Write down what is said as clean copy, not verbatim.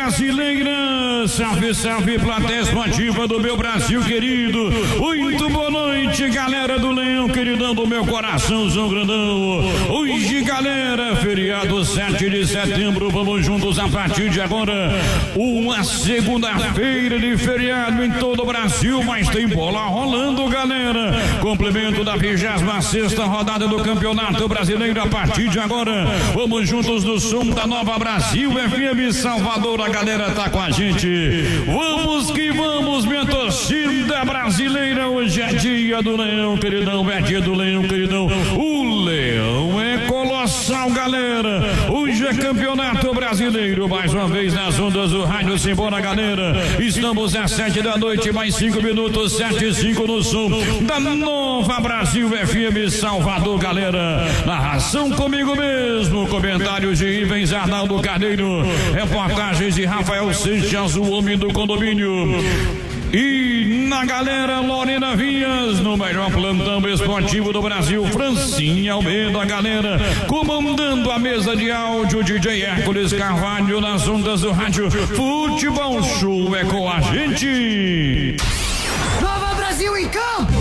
Brasileira. Salve, salve, plateia esportiva do meu Brasil querido. Muito boa noite, galera do Leão, queridão do meu coraçãozão grandão. Hoje, galera, feriado 7 de setembro, vamos juntos a partir de agora. Uma segunda-feira de feriado em todo o Brasil, mas tem bola rolando, galera. Complemento da 26ª rodada do Campeonato Brasileiro a partir de agora. Vamos juntos no som da Nova Brasil FM Salvador, a galera tá com a gente. Vamos que vamos, minha torcida brasileira. Hoje é dia do Leão, queridão, é dia do Leão, queridão. O Leão é colossal, galera. Hoje é Campeonato Brasileiro, mais uma vez nas ondas do rádio. Simbora, galera. Estamos às 7 da noite, mais 5 minutos, 7 e 5 no som da Nova Brasil FM Salvador, galera. Narração comigo mesmo, comentários de Ivens Arnaldo Carneiro, reportagens de Rafael Seixas, o homem do condomínio. E na galera, Lorena Vinhas, no melhor plantão esportivo do Brasil, Francinha Almeida, galera, comandando a mesa de áudio, DJ Hércules Carvalho, nas ondas do rádio. Futebol Show é com a gente. Nova Brasil em campo!